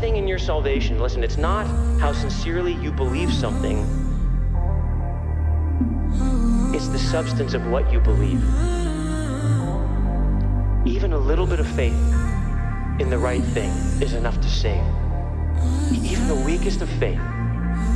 thing in your salvation, listen, it's not how sincerely you believe something, it's the substance of what you believe. Even a little bit of faith in the right thing is enough to save. Even the weakest of faith